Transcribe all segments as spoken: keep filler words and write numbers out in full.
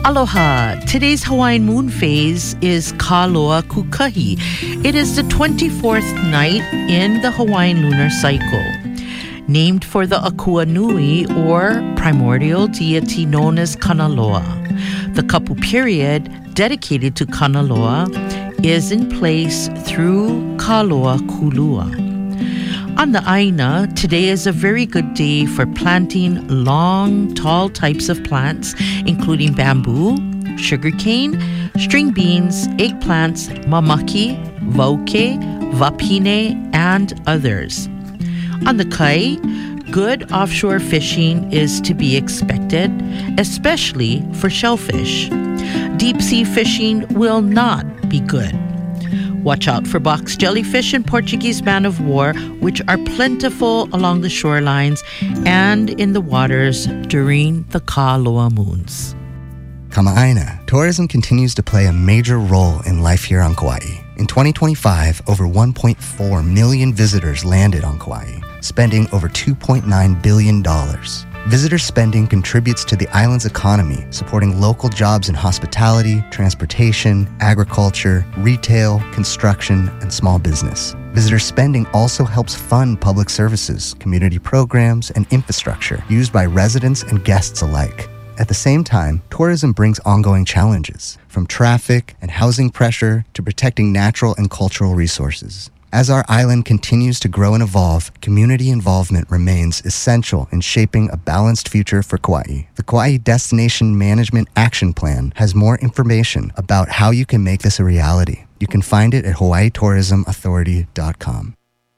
Aloha. Today's Hawaiian moon phase is Ka Loa Kukahi. It is the twenty-fourth night in the Hawaiian lunar cycle. Named for the Akua Nui, or primordial deity known as Kanaloa. The kapu period, dedicated to Kanaloa, is in place through Ka Loa Kulua. On the Aina, today is a very good day for planting long, tall types of plants, including bamboo, sugarcane, string beans, eggplants, mamaki, vauke, vapine, and others. On the Kai, good offshore fishing is to be expected, especially for shellfish. Deep-sea fishing will not be good. Watch out for box jellyfish and Portuguese man-of-war, which are plentiful along the shorelines and in the waters during the Ka Loa moons. Kama'aina, tourism continues to play a major role in life here on Kauai. In twenty twenty-five, over one point four million visitors landed on Kauai, spending over two point nine billion dollars. Visitor spending contributes to the island's economy, supporting local jobs in hospitality, transportation, agriculture, retail, construction, and small business. Visitor spending also helps fund public services, community programs, and infrastructure used by residents and guests alike. At the same time, tourism brings ongoing challenges, from traffic and housing pressure to protecting natural and cultural resources. As our island continues to grow and evolve, community involvement remains essential in shaping a balanced future for Kauai. The Kauai Destination Management Action Plan has more information about how you can make this a reality. You can find it at hawaii tourism authority dot com.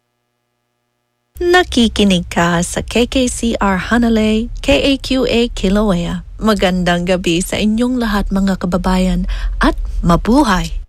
Nakikinig ka sa K K C R Hanalei, K A Q A Kilauea. Magandang gabi sa inyong lahat mga kababayan at mabuhay!